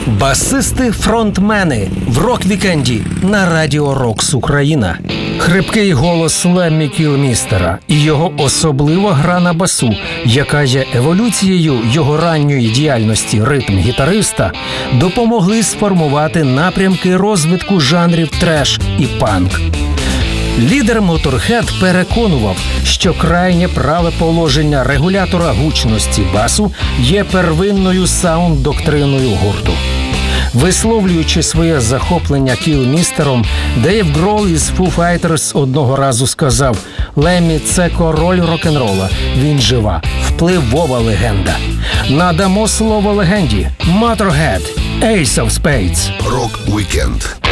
Басисти-фронтмени в рок-вікенді на Радіо Рокс Україна. Хрипкий голос Леммі Кілмістера і його особлива гра на басу, яка є еволюцією його ранньої діяльності ритм-гітариста, допомогли сформувати напрямки розвитку жанрів треш і панк. Лідер Motorhead переконував, що крайнє праве положення регулятора гучності басу є первинною саунд-доктриною гурту. Висловлюючи своє захоплення Кілмістером, Дейв Гролл із Foo Fighters одного разу сказав: «Леммі – це король рок-н-рола, він жива, впливова легенда». Надамо слово легенді. Motorhead, Ace of Spades. Рок-вікенд.